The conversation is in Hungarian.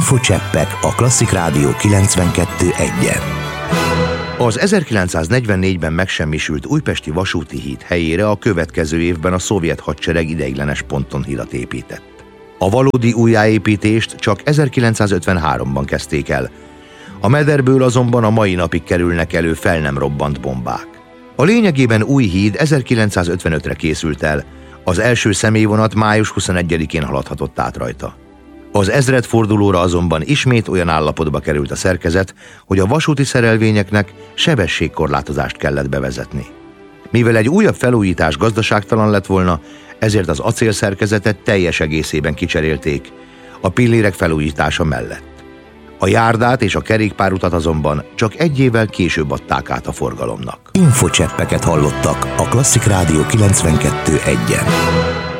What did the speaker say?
Infocseppek a Klasszik Rádió 92.1-en. Az 1944-ben megsemmisült újpesti vasúti híd helyére a következő évben a szovjet hadsereg ideiglenes ponton hidat épített. A valódi újjáépítést csak 1953-ban kezdték el. A mederből azonban a mai napig kerülnek elő fel nem robbant bombák. A lényegében új híd 1955-re készült el, az első személyvonat május 21-én haladhatott át rajta. Az ezredfordulóra azonban ismét olyan állapotba került a szerkezet, hogy a vasúti szerelvényeknek sebességkorlátozást kellett bevezetni. Mivel egy újabb felújítás gazdaságtalan lett volna, ezért az acélszerkezetet teljes egészében kicserélték, a pillérek felújítása mellett. A járdát és a kerékpárutat azonban csak egy évvel később adták át a forgalomnak. Infocseppeket hallottak a Klasszik Rádió 92.1-en.